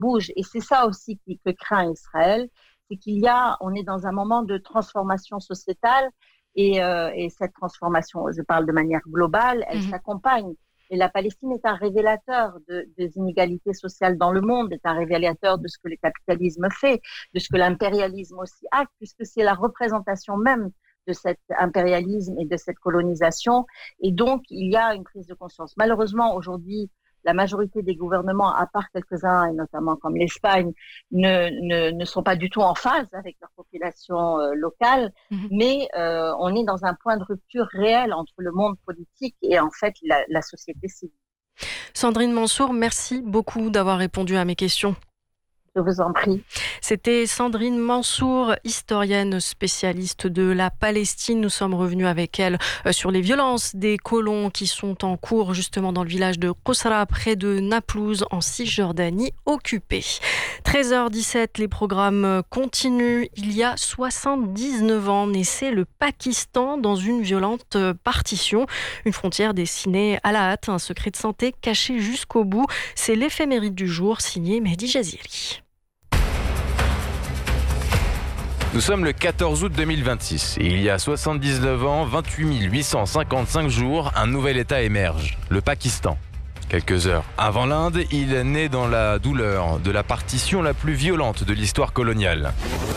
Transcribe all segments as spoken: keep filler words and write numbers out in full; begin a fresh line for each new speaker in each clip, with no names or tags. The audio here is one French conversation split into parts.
bouge. Et c'est ça aussi qui, que craint Israël, c'est qu'il y a, on est dans un moment de transformation sociétale et, euh, et cette transformation, je parle de manière globale, elle mmh. s'accompagne. Et la Palestine est un révélateur de, des inégalités sociales dans le monde, est un révélateur de ce que le capitalisme fait, de ce que l'impérialisme aussi a, puisque c'est la représentation même de cet impérialisme et de cette colonisation. Et donc, il y a une prise de conscience. Malheureusement, aujourd'hui, la majorité des gouvernements, à part quelques-uns, et notamment comme l'Espagne, ne, ne, ne sont pas du tout en phase avec leur population euh, locale, mmh. mais euh, on est dans un point de rupture réel entre le monde politique et en fait la, la société civile.
Sandrine Mansour, merci beaucoup d'avoir répondu à mes questions.
Je vous en prie.
C'était Sandrine Mansour, historienne spécialiste de la Palestine. Nous sommes revenus avec elle sur les violences des colons qui sont en cours justement dans le village de Qusra, près de Naplouse, en Cisjordanie occupée. treize heures dix-sept, les programmes continuent. Il y a soixante-dix-neuf ans, naissait le Pakistan dans une violente partition. Une frontière dessinée à la hâte, un secret de santé caché jusqu'au bout. C'est l'éphéméride du jour, signé Mehdi Jaziri.
Nous sommes le quatorze août deux mille vingt-six et il y a soixante-dix-neuf ans, vingt-huit mille huit cent cinquante-cinq jours, un nouvel État émerge, le Pakistan. Quelques heures avant l'Inde, il naît dans la douleur de la partition la plus violente de l'histoire coloniale.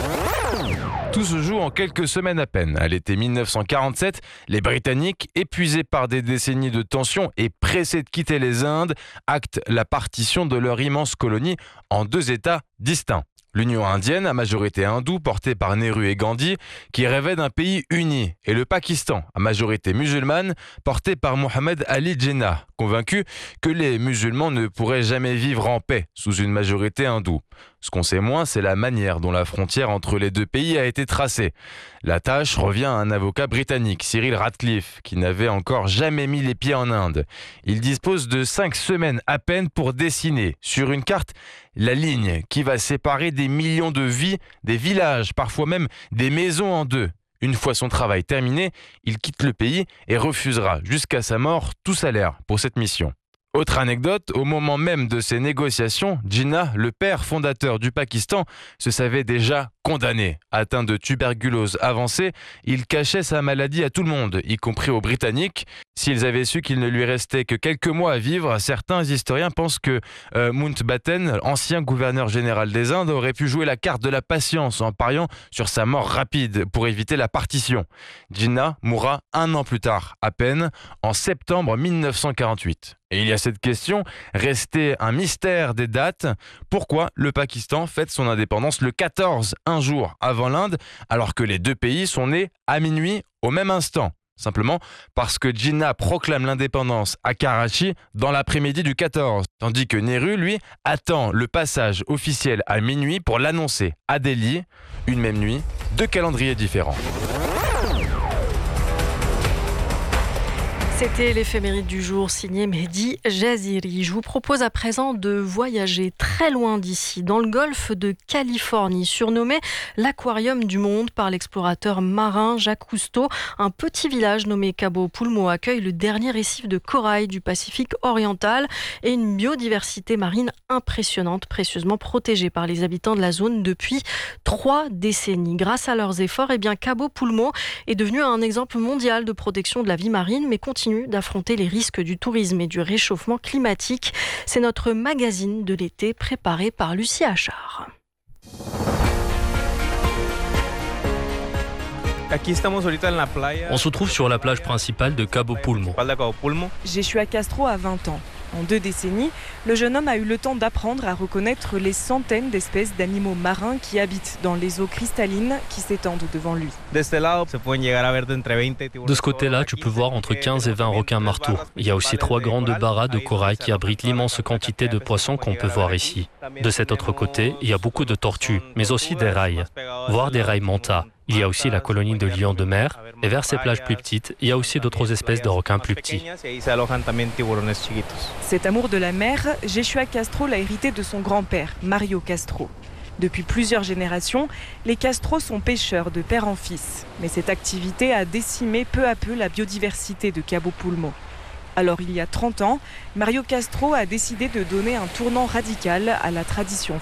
Tout se joue en quelques semaines à peine. À l'été mille neuf cent quarante-sept, les Britanniques, épuisés par des décennies de tensions et pressés de quitter les Indes, actent la partition de leur immense colonie en deux États distincts. L'Union indienne, à majorité hindoue, portée par Nehru et Gandhi, qui rêvait d'un pays uni, et le Pakistan, à majorité musulmane, porté par Mohammed Ali Jinnah, convaincu que les musulmans ne pourraient jamais vivre en paix sous une majorité hindoue. Ce qu'on sait moins, c'est la manière dont la frontière entre les deux pays a été tracée. La tâche revient à un avocat britannique, Cyril Radcliffe, qui n'avait encore jamais mis les pieds en Inde. Il dispose de cinq semaines à peine pour dessiner, sur une carte, la ligne qui va séparer des millions de vies, des villages, parfois même des maisons en deux. Une fois son travail terminé, il quitte le pays et refusera jusqu'à sa mort tout salaire pour cette mission. Autre anecdote, au moment même de ces négociations, Jinnah, le père fondateur du Pakistan, se savait déjà condamné. Atteint de tuberculose avancée, il cachait sa maladie à tout le monde, y compris aux Britanniques. S'ils avaient su qu'il ne lui restait que quelques mois à vivre, certains historiens pensent que euh, Mountbatten, ancien gouverneur général des Indes, aurait pu jouer la carte de la patience en pariant sur sa mort rapide pour éviter la partition. Jinnah mourra un an plus tard, à peine, en septembre mille neuf cent quarante-huit. Et il y a cette question, restée un mystère des dates. Pourquoi le Pakistan fête son indépendance le quatorze, un jour avant l'Inde, alors que les deux pays sont nés à minuit au même instant? Simplement parce que Jinnah proclame l'indépendance à Karachi dans l'après-midi du quatorze, tandis que Nehru, lui, attend le passage officiel à minuit pour l'annoncer à Delhi, une même nuit, deux calendriers différents.
C'était l'éphéméride du jour signé Mehdi Jaziri. Je vous propose à présent de voyager très loin d'ici, dans le golfe de Californie, surnommé l'aquarium du monde par l'explorateur marin Jacques Cousteau. Un petit village nommé Cabo Pulmo accueille le dernier récif de corail du Pacifique oriental et une biodiversité marine impressionnante, précieusement protégée par les habitants de la zone depuis trois décennies. Grâce à leurs efforts, eh bien, Cabo Pulmo est devenu un exemple mondial de protection de la vie marine, mais continue d'affronter les risques du tourisme et du réchauffement climatique. C'est notre magazine de l'été préparé par Lucie Achard.
On se trouve sur la plage principale de Cabo Pulmo.
Joshua Castro a vingt ans. En deux décennies, le jeune homme a eu le temps d'apprendre à reconnaître les centaines d'espèces d'animaux marins qui habitent dans les eaux cristallines qui s'étendent devant lui.
De ce côté-là, tu peux voir entre quinze et vingt requins marteaux. Il y a aussi trois grandes barras de corail qui abritent l'immense quantité de poissons qu'on peut voir ici. De cet autre côté, il y a beaucoup de tortues, mais aussi des rails, voire des rails manta. Il y a aussi la colonie de lions de mer, et vers ces plages plus petites, il y a aussi d'autres espèces de requins plus petits.
Cet amour de la mer, Joshua Castro l'a hérité de son grand-père, Mario Castro. Depuis plusieurs générations, les Castro sont pêcheurs de père en fils. Mais cette activité a décimé peu à peu la biodiversité de Cabo Pulmo. Alors il y a trente ans, Mario Castro a décidé de donner un tournant radical à la tradition